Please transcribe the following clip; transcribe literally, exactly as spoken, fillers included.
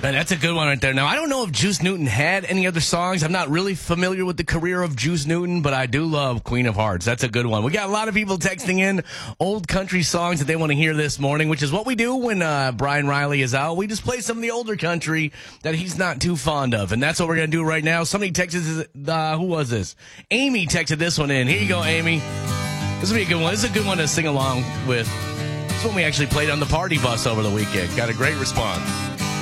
Man, that's a good one right there. Now, I don't know if Juice Newton had any other songs. I'm not really familiar with the career of Juice Newton, but I do love Queen of Hearts. That's a good one. We got a lot of people texting in old country songs that they want to hear this morning, which is what we do when uh, Brian Riley is out. We just play some of the older country that he's not too fond of, and that's what we're going to do right now. Somebody texted, uh, who was this? Amy texted this one in. Here you go, Amy. This will be a good one. This is a good one to sing along with. This is one we actually played on the party bus over the weekend. Got a great response.